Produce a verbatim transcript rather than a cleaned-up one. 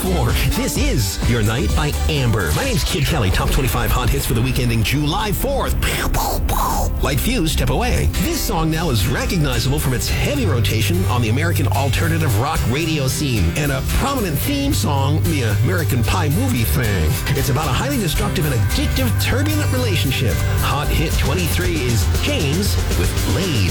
four. This is Your Night by Amber. My name's Kid Kelly. Top twenty-five hot hits for the week ending July fourth. Light Fuse, Step Away. This song now is recognizable from its heavy rotation on the American alternative rock radio scene and a prominent theme song, the American Pie movie thing. It's about a highly destructive and addictive, turbulent relationship. Hot hit twenty-three is James with Blade.